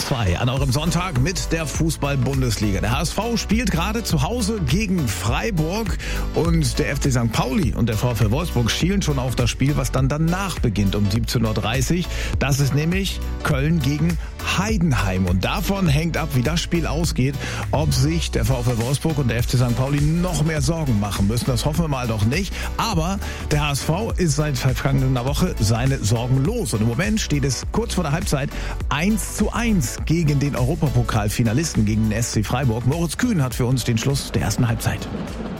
2 an eurem Sonntag mit der Fußball-Bundesliga. Der HSV spielt gerade zu Hause gegen Freiburg und der FC St. Pauli und der VfL Wolfsburg schielen schon auf das Spiel, was dann danach beginnt um 17.30 Uhr. Das ist nämlich Köln gegen Heidenheim und davon hängt ab, wie das Spiel ausgeht, ob sich der VfL Wolfsburg und der FC St. Pauli noch mehr Sorgen machen müssen. Das hoffen wir mal doch nicht. Aber der HSV ist seit vergangener Woche seine Sorgen los. Und im Moment steht es kurz vor der Halbzeit 1:1 gegen den Europapokalfinalisten, gegen den SC Freiburg. Moritz Kühn hat für uns den Schluss der ersten Halbzeit.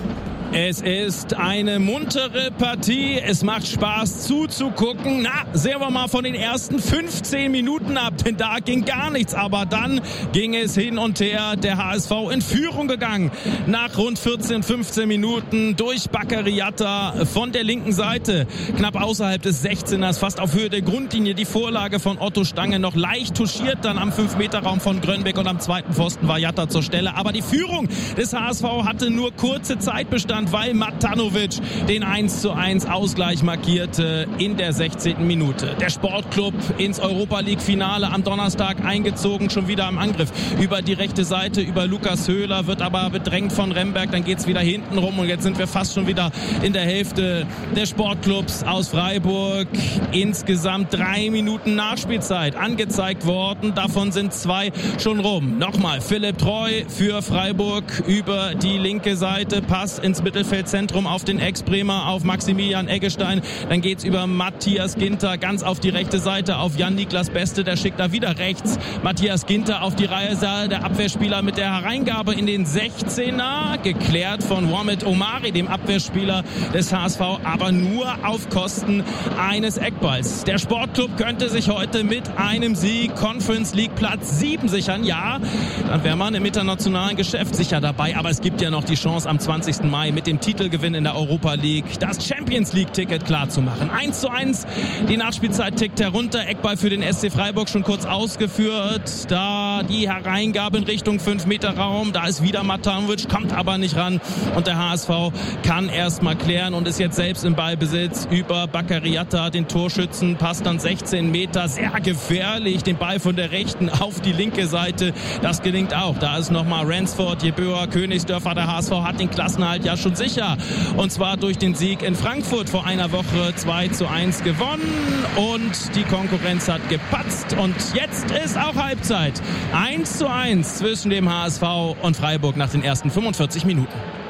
Es ist eine muntere Partie. Es macht Spaß zuzugucken. Sehen wir mal von den ersten 15 Minuten ab, denn da ging gar nichts. Aber dann ging es hin und her. Der HSV in Führung gegangen. Nach rund 15 Minuten durch Bakary Yatta von der linken Seite. Knapp außerhalb des 16ers, fast auf Höhe der Grundlinie. Die Vorlage von Otto Stange noch leicht touchiert. Dann am 5-Meter-Raum von Grönbeck und am zweiten Pfosten war Yatta zur Stelle. Aber die Führung des HSV hatte nur kurze Zeit bestanden, weil Matanovic den 1:1 Ausgleich markierte in der 16. Minute. Der Sportclub ins Europa-League-Finale am Donnerstag eingezogen, schon wieder am Angriff über die rechte Seite, über Lukas Höhler, wird aber bedrängt von Remberg, dann geht's wieder hinten rum und jetzt sind wir fast schon wieder in der Hälfte des Sportclubs aus Freiburg. Insgesamt 3 Minuten Nachspielzeit angezeigt worden, davon sind 2 schon rum. Nochmal Philipp Treu für Freiburg über die linke Seite, Pass ins Mittelfeldzentrum auf den Ex-Bremer, auf Maximilian Eggestein. Dann geht's über Matthias Ginter ganz auf die rechte Seite, auf Jan-Niklas Beste, der schickt da wieder rechts. Matthias Ginter auf die Reihe, der Abwehrspieler mit der Hereingabe in den 16er, geklärt von Mohamed Omari, dem Abwehrspieler des HSV, aber nur auf Kosten eines Eckballs. Der Sportclub könnte sich heute mit einem Sieg Conference League Platz 7 sichern. Ja, dann wäre man im internationalen Geschäft sicher dabei, aber es gibt ja noch die Chance am 20. Mai mit dem Titelgewinn in der Europa League das Champions League Ticket klar zu machen. 1:1, die Nachspielzeit tickt herunter, Eckball für den SC Freiburg schon kurz ausgeführt, da die Hereingabe in Richtung 5-Meter-Raum, da ist wieder Matanovic, kommt aber nicht ran und der HSV kann erstmal klären und ist jetzt selbst im Ballbesitz über Bakary Yatta, den Torschützen, passt dann 16 Meter, sehr gefährlich, den Ball von der rechten auf die linke Seite, das gelingt auch, da ist nochmal Ransford, Jeböa, Königsdörfer, der HSV hat den Klassenerhalt ja schon sicher. Und zwar durch den Sieg in Frankfurt vor einer Woche 2:1 gewonnen. Und die Konkurrenz hat gepatzt. Und jetzt ist auch Halbzeit. 1:1 zwischen dem HSV und Freiburg nach den ersten 45 Minuten.